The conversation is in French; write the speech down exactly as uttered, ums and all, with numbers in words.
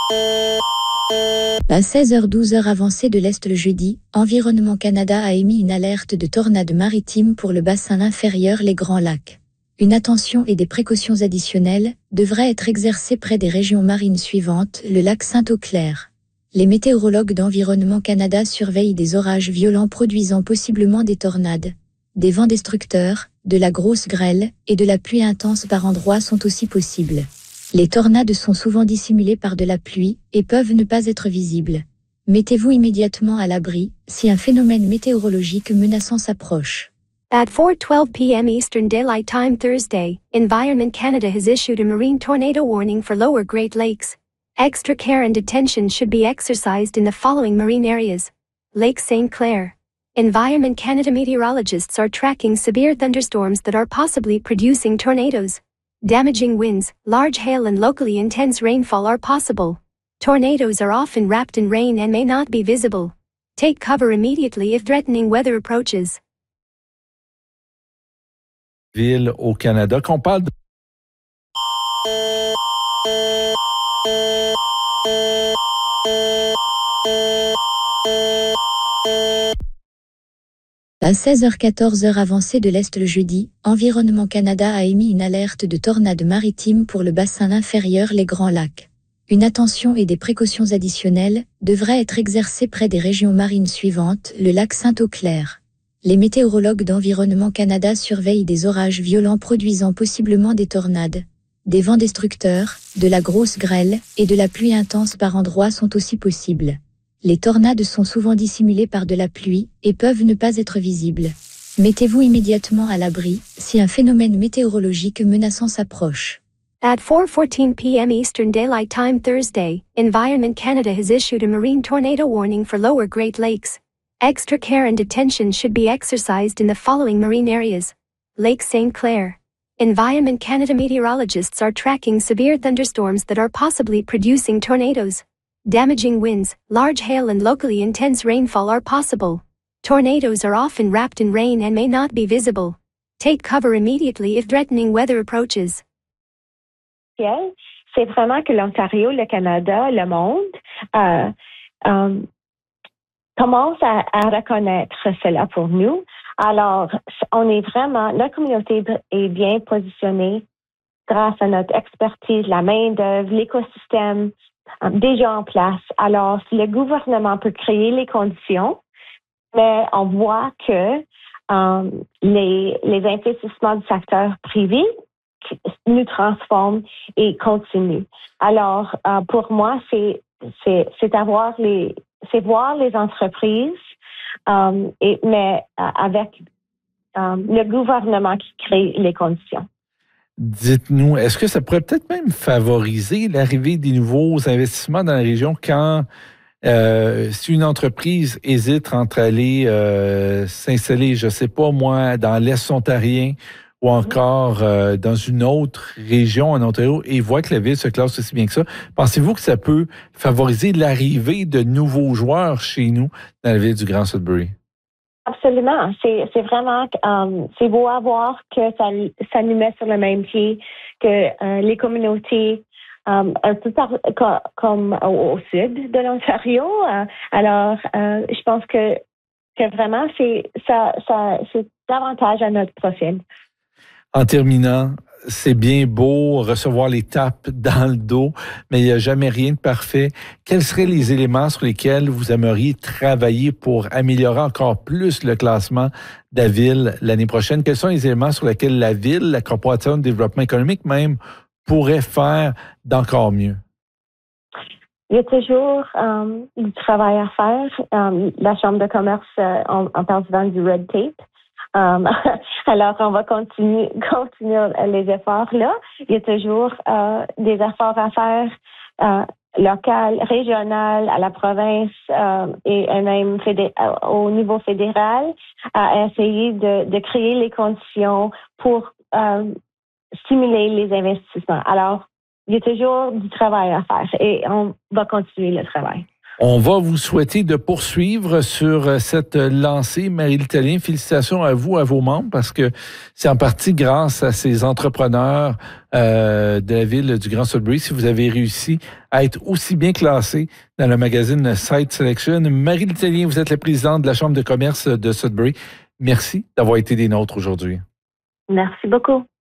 À seize heures douze heure avancée de l'Est le jeudi, Environnement Canada a émis une alerte de tornade maritime pour le bassin inférieur les Grands Lacs. Une attention et des précautions additionnelles devraient être exercées près des régions marines suivantes, le lac Saint-Eau-Clair. Les météorologues d'Environnement Canada surveillent des orages violents produisant possiblement des tornades. Des vents destructeurs, de la grosse grêle et de la pluie intense par endroits sont aussi possibles. Les tornades sont souvent dissimulées par de la pluie et peuvent ne pas être visibles. Mettez-vous immédiatement à l'abri si un phénomène météorologique menaçant s'approche. At four twelve p m Eastern Daylight Time Thursday, Environment Canada has issued a marine tornado warning for lower Great Lakes. Extra care and attention should be exercised in the following marine areas. Lake Saint Clair. Environment Canada meteorologists are tracking severe thunderstorms that are possibly producing tornadoes. Damaging winds, large hail and locally intense rainfall are possible. Tornadoes are often wrapped in rain and may not be visible. Take cover immediately if threatening weather approaches. Ville au Canada, qu'on parle de... À seize heures quatorze heure avancée de l'Est le jeudi, Environnement Canada a émis une alerte de tornade maritime pour le bassin inférieur les Grands Lacs. Une attention et des précautions additionnelles devraient être exercées près des régions marines suivantes, le lac Saint-Eau-Clair. Les météorologues d'Environnement Canada surveillent des orages violents produisant possiblement des tornades. Des vents destructeurs, de la grosse grêle et de la pluie intense par endroits sont aussi possibles. Les tornades sont souvent dissimulées par de la pluie et peuvent ne pas être visibles. Mettez-vous immédiatement à l'abri si un phénomène météorologique menaçant s'approche. At four fourteen p m Eastern Daylight Time Thursday, Environment Canada has issued a marine tornado warning for lower Great Lakes. Extra care and attention should be exercised in the following marine areas. Lake Saint Clair. Environment Canada meteorologists are tracking severe thunderstorms that are possibly producing tornadoes. Damaging winds, large hail and locally intense rainfall are possible. Tornadoes are often wrapped in rain and may not be visible. Take cover immediately if threatening weather approaches. C'est vraiment que l'Ontario, le Canada, le monde euh, euh, commence à, à reconnaître cela pour nous. Alors, on est vraiment, notre communauté est bien positionnée grâce à notre expertise, la main-d'œuvre, l'écosystème euh, déjà en place. Alors, si le gouvernement peut créer les conditions, mais on voit que euh, les, les investissements du secteur privé nous transforment et continuent. Alors, euh, pour moi, c'est, c'est, c'est avoir les, c'est voir les entreprises, euh, et, mais euh, avec euh, le gouvernement qui crée les conditions. Dites-nous, est-ce que ça pourrait peut-être même favoriser l'arrivée des nouveaux investissements dans la région quand euh, si une entreprise hésite entre aller euh, s'installer, je ne sais pas moi, dans l'Est ontarien ou encore euh, dans une autre région en Ontario et voit que la ville se classe aussi bien que ça, pensez-vous que ça peut favoriser l'arrivée de nouveaux joueurs chez nous dans la ville du Grand Sudbury? Absolument. C'est, c'est vraiment, um, c'est beau à voir que ça, ça nous met sur le même pied que euh, les communautés um, un peu par, co- comme au, au sud de l'Ontario. Euh, alors, euh, je pense que, que vraiment, c'est, ça, ça, c'est davantage à notre profil. En terminant, c'est bien beau recevoir les tapes dans le dos, mais il n'y a jamais rien de parfait. Quels seraient les éléments sur lesquels vous aimeriez travailler pour améliorer encore plus le classement de la ville l'année prochaine? Quels sont les éléments sur lesquels la ville, la Corporation de développement économique même, pourrait faire d'encore mieux? Il y a toujours um, du travail à faire. Um, la Chambre de commerce, euh, on, on parle souvent du red tape. Um, alors, on va continuer, continuer les efforts là. Il y a toujours euh, des efforts à faire euh, local, régional, à la province euh, et, et même fédé- au niveau fédéral à essayer de, de créer les conditions pour euh, stimuler les investissements. Alors, il y a toujours du travail à faire et on va continuer le travail. On va vous souhaiter de poursuivre sur cette lancée. Marie Tallien, félicitations à vous, à vos membres, parce que c'est en partie grâce à ces entrepreneurs euh, de la ville du Grand Sudbury si vous avez réussi à être aussi bien classé dans le magazine Site Selection. Marie Tallien, vous êtes la présidente de la Chambre de commerce de Sudbury. Merci d'avoir été des nôtres aujourd'hui. Merci beaucoup.